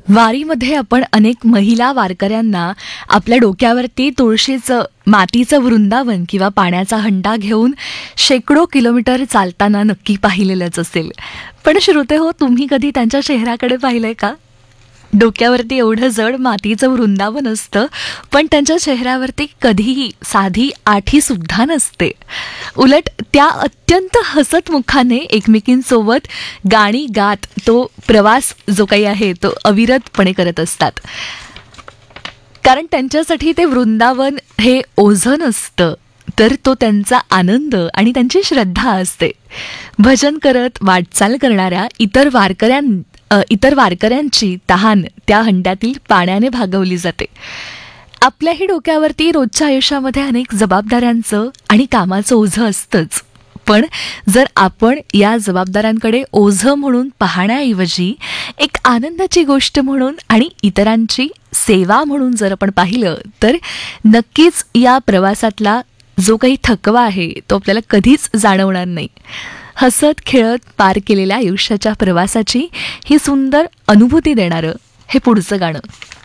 वारीमध्ये आपण अनेक महिला वारकऱ्यांना आपल्या डोक्यावरती तुळशीचं मातीचं वृंदावन किंवा पाण्याचा हंडा घेऊन शेकडो किलोमीटर चालताना नक्की पाहिलेलंच असेल. पण श्रोते हो, तुम्ही कधी त्यांच्या चेहऱ्याकडे पाहिलंय का? डोक्यावरती एवढं जड मातीचं वृंदावन असतं, पण त्यांच्या चेहऱ्यावरती कधीही साधी आठी सुद्धा नसते. उलट त्या अत्यंत हसतमुखाने एकमेकींसोबत गाणी गात तो प्रवास जो काही आहे तो अविरतपणे करत असतात. कारण त्यांच्यासाठी ते वृंदावन हे ओझं नसतं, तर तो त्यांचा आनंद आणि त्यांची श्रद्धा असते. भजन करत वाटचाल करणाऱ्या इतर वारकऱ्यांची तहान त्या हंड्यातील पाण्याने भागवली जाते. आपल्याही डोक्यावरती रोजच्या आयुष्यामध्ये अनेक जबाबदाऱ्यांचं आणि कामाचं ओझं असतंच. पण जर आपण या जबाबदाऱ्यांकडे ओझं म्हणून पाहण्याऐवजी एक आनंदाची गोष्ट म्हणून आणि इतरांची सेवा म्हणून जर आपण पाहिलं, तर नक्कीच या प्रवासातला जो काही थकवा आहे तो आपल्याला कधीच जाणवणार नाही. हसत खेळत पार केलेल्या आयुष्याच्या प्रवासाची ही सुंदर अनुभूती देणारं हे पुढचं गाणं.